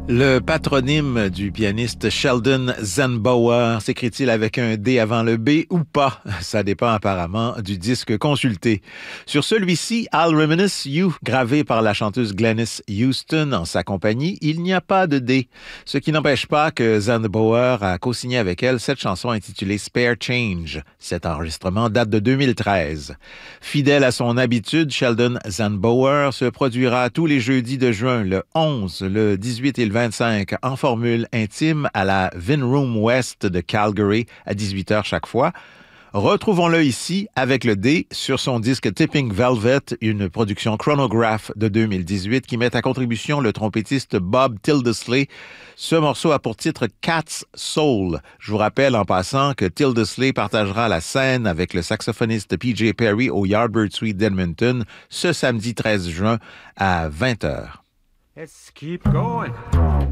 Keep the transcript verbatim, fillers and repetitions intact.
Le patronyme du pianiste Sheldon Zanbauer s'écrit-il avec un D avant le B ou pas? Ça dépend apparemment du disque consulté. Sur celui-ci, I'll Reminisce You, gravé par la chanteuse Glennis Houston en sa compagnie, il n'y a pas de D. Ce qui n'empêche pas que Zanbauer a co-signé avec elle cette chanson intitulée Spare Change. Cet enregistrement date de deux mille treize. Fidèle à son habitude, Sheldon Zanbauer se produira tous les jeudis de juin, le onze, le dix-huit et le vingt-cinq, en formule intime à la Vinroom West de Calgary à dix-huit heures chaque fois. Retrouvons-le ici avec le D sur son disque Tipping Velvet, une production Chronograph de deux mille dix-huit qui met à contribution le trompettiste Bob Tildesley. Ce morceau a pour titre Cat's Soul. Je vous rappelle en passant que Tildesley partagera la scène avec le saxophoniste P J Perry au Yardbird Suite d'Edmonton ce samedi treize juin à vingt heures. Let's keep going.